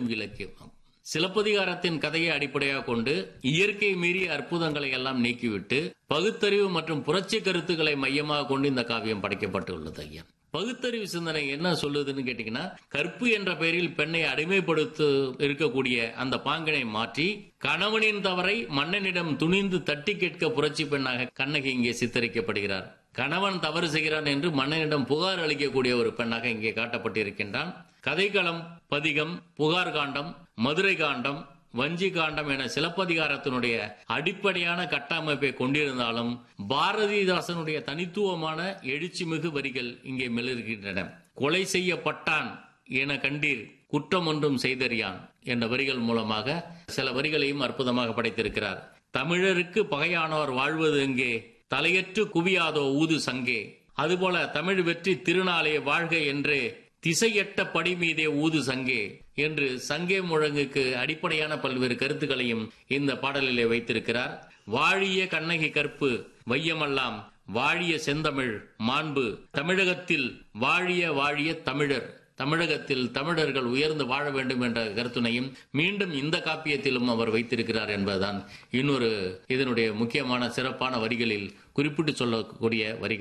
இலக்கியம். சிலப்பதிகாரத்தின் கதையை அடிப்படையாக கொண்டு இயற்கை மீறிய அற்புதங்களை எல்லாம் நீக்கிவிட்டு பகுத்தறிவு மற்றும் புரட்சி கருத்துக்களை மையமாக கொண்டு இந்த காவியம் படைக்கப்பட்டுள்ளது ஐயா. பகுத்தறிவு சிந்தனை என்ன சொல்லுதுன்னு கேட்டீங்கன்னா, கற்பு என்ற பெயரில் பெண்ணை அடிமைப்படுத்த இருக்கக்கூடிய அந்த பாங்கினை மாற்றி கணவனின் தவறை மன்னனிடம் துணிந்து தட்டி கேட்க புரட்சி பெண்ணாக கண்ணகி இங்கே சித்தரிக்கப்படுகிறார். கணவன் தவறு செய்கிறான் என்று மன்னனிடம் புகார் அளிக்கக்கூடிய ஒரு பெண்ணாக இங்கே காட்டப்பட்டிருக்கின்றான். கதைக்களம், பதிகம், புகார் காண்டம், மதுரை காண்டம், வஞ்சி காண்டம் என சிலப்பதிகாரத்தினுடைய அடிப்படையான கட்டமைப்பை கொண்டிருந்தாலும் பாரதிதாசனுடைய தனித்துவமான எழுச்சிமிகு வரிகள் இங்கே மிளர்கின்றன. கொலை செய்யப்பட்டான் என கண்டீர், குற்றம் ஒன்றும் செய்தறியான் என்ற வரிகள் மூலமாக சில வரிகளையும் அற்புதமாக படைத்திருக்கிறார். தமிழருக்கு பகையானவர் வாழ்வது எங்கே, தலையற்று குவியாதோ ஊது சங்கே, அதுபோல தமிழ் வெற்றி திருநாளே வாழ்க என்று திசையட்ட படி மீதே ஊது சங்கே என்று சங்கே முழங்குக்கு அடிப்படையான பல்வேறு கருத்துக்களையும் இந்த பாடலிலே வைத்திருக்கிறார். வாழிய கண்ணகி கற்பு வையமெல்லாம் வாழிய செந்தமிழ் மாண்பு, தமிழகத்தில் வாழிய வாழிய தமிழர், தமிழகத்தில் தமிழர்கள் உயர்ந்து வாழ வேண்டும் என்ற கருத்துனையும் மீண்டும் இந்த காப்பியத்திலும் அவர் வைத்திருக்கிறார் என்பதுதான் இன்னொரு இதனுடைய முக்கியமான சிறப்பான வரிகளில் குறிப்பிட்டு சொல்லக்கூடிய வரிகள்.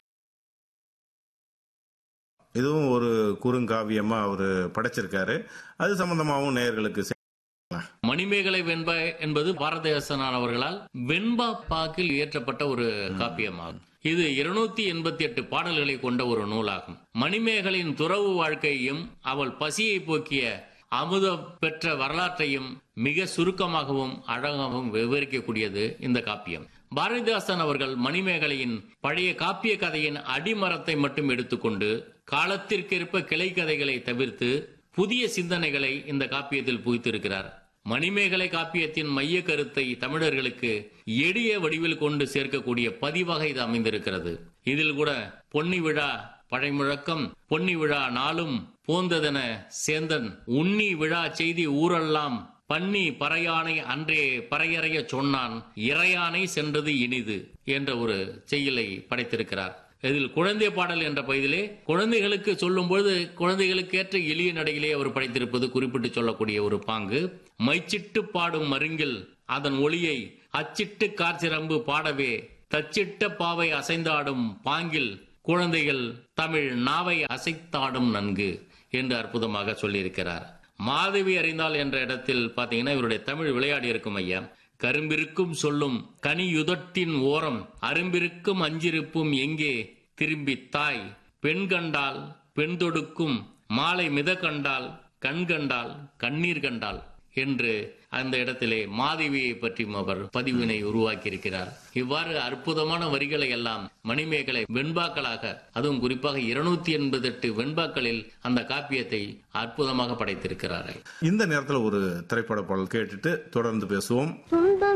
இதுவும் ஒரு குறுங்காவியமா அவரு படைச்சிருக்காரு. அது சம்பந்தமாகவும் நேயர்களுக்கு மணிமேகலை வெண்பா என்பது பாரதிதாசன் அவர்களால் வெண்பா பாக்கில் இயற்றப்பட்ட ஒரு காப்பியமாகும். இது 288 பாடல்களை கொண்ட ஒரு நூலாகும். மணிமேகலின் துறவு வாழ்க்கையையும் அவள் பசியை போக்கிய அமுத பெற்ற வரலாற்றையும் மிக சுருக்கமாகவும் அழகாகவும் விவரிக்கக்கூடியது இந்த காப்பியம். பாரதிதாசன் அவர்கள் மணிமேகலையின் பழைய காப்பிய கதையின் அடிமரத்தை மட்டும் எடுத்துக்கொண்டு காலத்திற்கேற்ப கிளை கதைகளை தவிர்த்து புதிய சிந்தனைகளை இந்த காப்பியத்தில் புகுத்திருக்கிறார். மணிமேகலை காப்பியத்தின் மைய கருத்தை தமிழர்களுக்கு எளிய வடிவில் கொண்டு சேர்க்கக்கூடிய பதிவாக இது அமைந்திருக்கிறது. இதில் கூட பொன்னி விழா பழைமுழக்கம், பொன்னி விழா நாளும் போந்ததென சேந்தன், உன்னி விழா செய்தி ஊரெல்லாம் பன்னி பறையானை அன்றே பறையறைய சொன்னான், இறையானை சென்றது இனிது என்ற ஒரு செய்யுளை படைத்திருக்கிறார். இதில் குழந்தை பாடல் என்ற பகுதியிலே குழந்தைகளுக்கு சொல்லும் பொழுது குழந்தைகளுக்கு ஏற்ற எளிய நடையிலே அவர் படைத்திருப்பது குறிப்பிட்டு சொல்லக்கூடிய ஒரு பாங்கு. மைச்சிட்டு பாடும் மருங்கில் அதன் ஒளியை அச்சிட்டு கார்சிரம்பு பாடவே தச்சிட்ட பாவை அசைந்தாடும் பாங்கில் குழந்தைகள் தமிழ் நாவை அசைத்தாடும் நன்கு என்று அற்புதமாக சொல்லியிருக்கிறார். மாதவி அறிந்தால் என்ற இடத்தில் பாத்தீங்கன்னா இவருடைய தமிழ் விளையாடி இருக்கும் ஐயா. கரும்பிருக்கும் சொல்லும் கனியுதட்டின் ஓரம் அரும்பிருக்கும் அஞ்சிருப்பும் எங்கே திரும்பி தாய், பெண் கண்டால் பெண் தொடுக்கும் மாலை மித கண்டால் கண் கண்டால் கண்ணீர் கண்டால் என்று அந்த இடத்திலே மாதவியை பற்றியும் அவர் பதிவினை உருவாக்கி இருக்கிறார். இவ்வாறு அற்புதமான வரிகளை எல்லாம் மணிமேகலை வெண்பாக்களாக, அதுவும் குறிப்பாக 288 வெண்பாக்களில் அந்த காப்பியத்தை அற்புதமாக படைத்திருக்கிறார். இந்த நேரத்தில் ஒரு திரைப்பட பாடல் கேட்டுட்டு தொடர்ந்து பேசுவோம்.